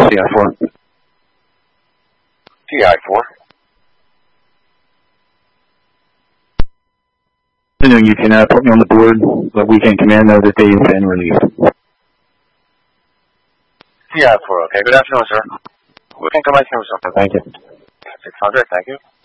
CI4. CI4. You can put me on the board, the weekend command note that they've been released. CI4, okay. Good afternoon, sir. Weekend command, sir. Thank you. 600, thank you.